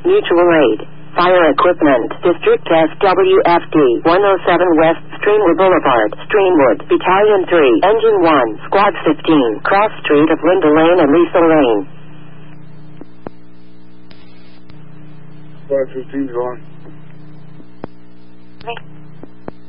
Mutual Aid. Fire Equipment. District SWFD. 107 West Streamwood Boulevard. Streamwood. Battalion 3. Engine 1. Squad 15. Cross Street of Linda Lane and Lisa Lane. Squad 15's on.